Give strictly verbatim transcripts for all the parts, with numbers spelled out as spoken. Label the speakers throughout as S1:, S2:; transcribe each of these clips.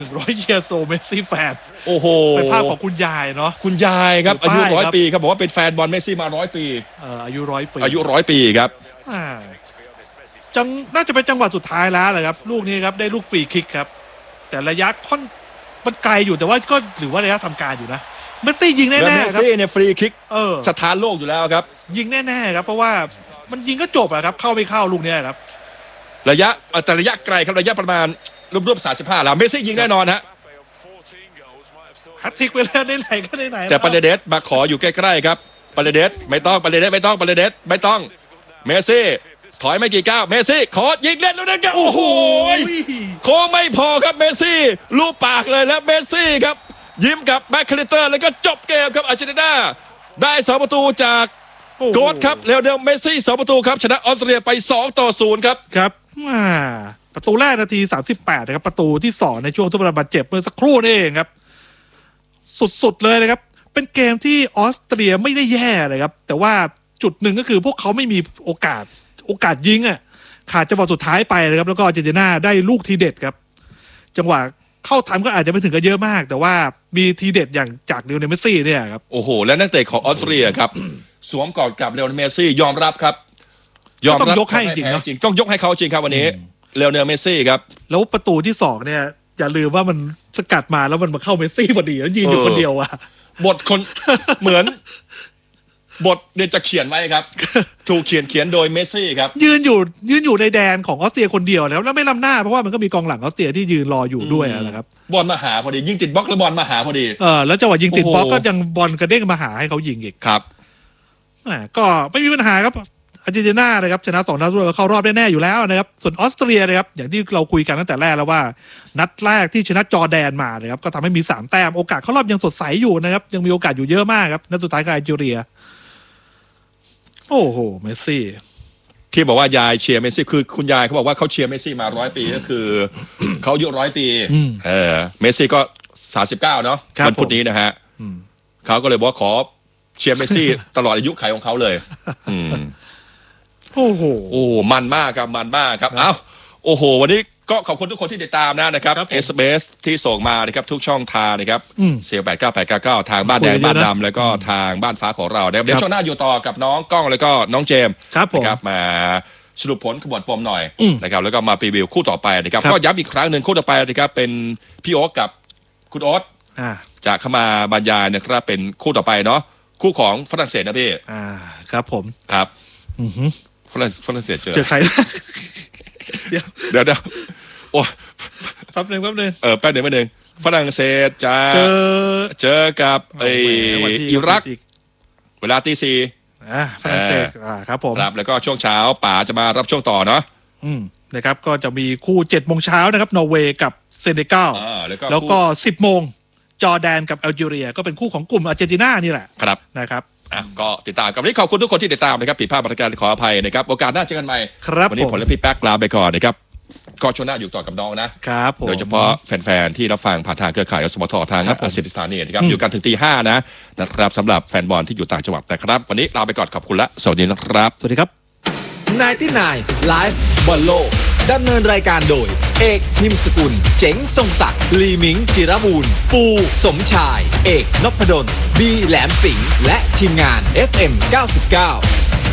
S1: หนึ่งร้อยเยียร์โซเมสซี่แฟน
S2: โอ้โห
S1: เป็นภาพของคุณยายเนาะ
S2: คุณยายครับอายุร้อยปีครับบอกว่าเป็นแฟนบอลเมสซี่มาร้อยปี
S1: เอ่ออายุร้อยปี
S2: อายุร้อยปีครับ
S1: จังน่าจะเป็นจังหวะสุดท้ายแล้วแหละครับลูกนี้ครับได้ลูกฟรีคิกครับแต่ระยะค่อนมันไกลอยู่แต่ว่าก็ถือว่าระยะทำการอยู่นะเมสซี่ยิงแน่ๆครับ
S2: เมสซี่เนี่ยฟรีคิก
S1: เออ
S2: สถานโลกอยู่แล้วครับ
S1: ยิงแน่ๆครับเพราะว่ามันยิงก็จบอะครับเข้าไม่เข้าลูกนี้ครับ
S2: ระยะแต่ระยะไกลครับระยะประมาณรวมๆสามสิบห้าแล้วเมสซี่ยิงแน่นอนฮะ
S1: แฮตทริกไปแล้วได้ไหนก็ได้ไหน
S2: แต่ปาเลเดสมาขออยู่ใกล้ๆครับปาเลเดสไม่ต้องปาเลเดสไม่ต้องปาเลเดสไม่ต้องเมสซี่ถอยไม่กี่ก้าวเมสซี่ขอยิงเล่นแล้วนะครับโอ้โหโค้งไม่พอครับเมสซี่ลูบปากเลยแล้วเมสซี่ครับยิ้มกับแบ็คคลิเตอร์แล้วก็จบเกมครับอาร์เจนตินาได้สองประตูจากโกดครับเลโอเนลเมสซี่สองประตูครับชนะออสเตรียไปสองต่อศูนย์ครับ
S1: ครับประตูแรกนาทีสามสิบแปดนะครับประตูที่สองในช่วงทดเวลาบาดเจ็บเมื่อสักครู่นี่เองครับสุดๆเลยนะครับเป็นเกมที่ออสเตรียไม่ได้แย่เลยครับแต่ว่าจุดหนึ่งก็คือพวกเขาไม่มีโอกาสโอกาสยิงอ่ะขาดจังหวะสุดท้ายไปเลยครับแล้วก็อาร์เจนตินาได้ลูกทีเด็ดครับจังหวะเข้าทำก็อาจจะไม่ถึงกับเยอะมากแต่ว่ามีทีเด็ดอย่างจากเลโอเนลเมสซี่เนี่ยครับ
S2: โอ้โหและนักเตะของออสเตรียครับสวมกอดกับเลโอเนลเมสซี่ยอมรับครับ
S1: ยอมรับต้องยกให้จริงเนาะ
S2: ต้องยกให้เขาจริงครับวันนี้เลโอเนลเมสซี่ครับ
S1: แล้วประตูที่สองเนี่ยอย่าลืมว่ามันสกัดมาแล้วมันมาเข้าเมสซี่พอดีแล้วยืนอยู่คนเดียวอะ
S2: บทคนเหมือนบทเดี๋ยวจะเขียนไว้ครับถูกเขียนเขียนโดยเมสซี่ครับ
S1: ยืนอยู่ยืนอยู่ในแดนของออสเตรียคนเดียวแล้วแล้วไม่ล้ำหน้าเพราะว่ามันก็มีกองหลังออสเตรียที่ยืนรออยู่ด้วยนะครับ
S2: บอลมาหาพอดียิงติดบล็อกแล้วบอลมาหาพอดี
S1: เออแล้วจังหวะยิงติดบล็อกก็ยังบอลกระเด้งมาหาให้เขายิงอีก
S2: ครับ
S1: ก็ไม่มีปัญหาครับอาร์เจนตินานะครับชนะสองนัดรวดเข้ารอบได้แน่อยู่แล้วนะครับส่วนออสเตรียนะครับอย่างที่เราคุยกันตั้งแต่แรกแล้วว่านัดแรกที่ชนะจอร์แดนมานะครับก็ทำให้มีสามแต้มโอกาสเข้ารอบยังสดใสอยู่นะครับยังมีโอกาสอยู่เยอะมากครับนัดสุดท้ายกับไอจีเรียโอ้โหเมสซี่
S2: ที่บอกว่ายายเชียร์เมสซี่คือคุณยายเขาบอกว่าเขาเชียร์เมสซี่มาร้อยปีก็คือเขาอายุร้อยปีเออเมสซี่ก็สามสิบเก้าเนาะวันพุธนี้นะฮะเขาก็เลยบอกขอเชียร์เมสซี่ตลอดอายุขัยของเขาเลย
S1: โอ้โห
S2: โอ้มันมากครับมันมากครับเอ้าโอ้โหวันนี้ก็ขอบคุณทุกคนที่ติดตามนะนะครับ เอส เอ็ม เอส ที่ส่งมานะครับทุกช่องทางนะครับเซลแปดเก้าแปดเก้าเก้าทางบ้านแดงบ้านดำแล้วก็ทางบ้านฟ้าของเราเดี๋ยวช่วงหน้าอยู่ต่อกับน้องก้องแล้วก็น้องเจมส์นะครับมาสรุปผลขบวนปมหน่อยนะครับแล้วก็มาพรีวิวคู่ต่อไปนะครับก็ย้ำอีกครั้งหนึ่งคู่ต่อไปนะครับเป็นพี่โอ๊ตกับคุณโอ๊ตจะเข้ามาบรรยายนะครับเป็นคู่ต่อไปเนาะคู่ของฝรั่งเศสนะพี่
S1: อ่าครับผม
S2: ครับฝรั่งฝรั่งเศสเจอ
S1: เจอใคร
S2: เดี๋ยวเดี๋ยวเดี๋ยวโอ้
S1: แป๊บนึงแป๊บนึง
S2: เออแป๊บนึงแป๊บนึงฝรั่งเศสจะ
S1: เจอ
S2: เจอกับไออิรักเวลาตีสี่
S1: อ่าฝรั่งเศสอ่าครับผม
S2: ครับแล้วก็ช่วงเช้าป๋าจะมารับช่วงต่อเนาะ
S1: อืมนะครับก็จะมีคู่เจ็ดโมงเช้านะครับนอร์เวย์กับเซเนกัลแล้วก็สิบโมงจอร์แดนกับแอลจีเรียก็เป็นคู่ของกลุ่มอาร์เจนตินานี่แหละ
S2: ครับ
S1: นะครับ
S2: อ่ะก็ติดตามกันวันนี้ขอบคุณทุกคนที่ติดตามนะครับผิดพลาดประการขออภัยนะครับโอกาสหน้าเจอกันใหม่วันนี้ผมและพี่แป๊กลาไปก่อนนะครับก็ช่วงหน้าอยู่ต่อกับน้องนะครับโดยเฉพาะแฟนๆที่รับฟังผ่านทางเครือข่ายอสมททางอาศิษฐานีนะครับอยู่กันถึงตีห้านะนะครับสำหรับแฟนบอลที่อยู่ต่างจังหวัดนะครับวันนี้ลาไปก่อนขอบคุณและสวัสดีนะครับ
S1: สวัสดีครับ
S3: นายที่นายไลฟ์บอลโลกดำเนินรายการโดยเอกนิมสกุลเจ๋งทรงศักดิ์ลีมิงจิรบูรณ์ปูสมชายเอกนพดลบีแหลมสิงห์และทีมงาน เอฟ เอ็ม เก้าสิบเก้า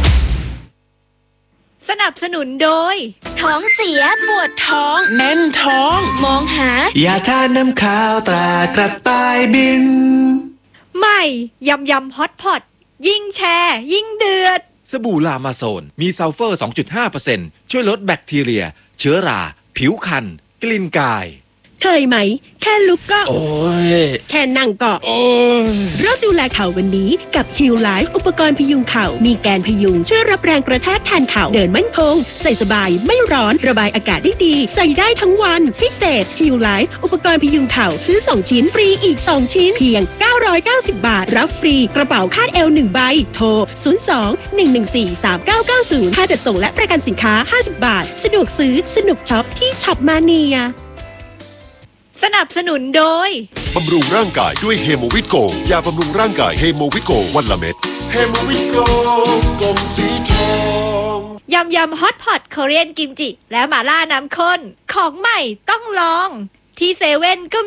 S4: สนับสนุนโดยท้องเสียปวดท้อง
S3: แน่นท้อง
S4: มองหาย
S5: าทาน้ำข้าวตรากระต่ายบิน
S4: ใหม่ยำยำฮอตพอตยิ่งแชร์ยิ่งเดือด
S3: สบู่ลามาโซนมีซัลเฟอร์ สองจุดห้าเปอร์เซ็นต์ ช่วยลดแบคทีเรียเชื้อราผิวคันกลิ่นกาย
S6: เคยไหมแค่ลุกก็
S3: โอ้ย
S6: แค่นั่งก็
S3: โอ้
S6: ยเริ่มดูแลเข่าวันนี้กับ Heal Life อุปกรณ์พยุงเข่ามีแกนพยุงช่วยรับแรงกระแทกแทนเข่าเดินมั่นคงใส่สบายไม่ร้อนระบายอากาศได้ดีใส่ได้ทั้งวันพิเศษ Heal Life อุปกรณ์พยุงเข่าซื้อสองชิ้นฟรีอีกสองชิ้นเพียงเก้าร้อยเก้าสิบบาทรับฟรีกระเป๋าคาดเอวหนึ่งใบโทรศูนย์ สอง หนึ่ง หนึ่ง สี่ สาม เก้า เก้า ศูนย์ค่าจัดส่งและประกันสินค้าห้าสิบบาทสะดวกซื้อสนุกช็อปที่ช็อปมาเนีย
S4: สนับสนุนโดย
S7: บำรุงร่างกายด้วยเฮโมวิตโกยาบำรุงร่างกายเฮโมวิตโกวันละเม็ดเฮโมวิตโกกลมสีทอง
S4: ยำยำฮอตพอตคอเรียนกิมจิและหม่าล่าน้ำข้นของใหม่ต้องลองที่เซเว่นก็